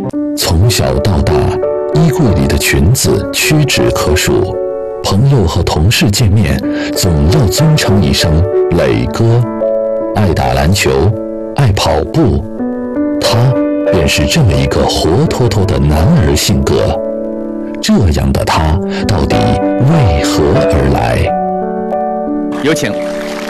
从小到大，衣柜里的裙子屈指可数。朋友和同事见面，总要尊称一声磊哥。爱打篮球，爱跑步，他便是这么一个活脱脱的男儿性格。这样的他，到底为何而来？ 有请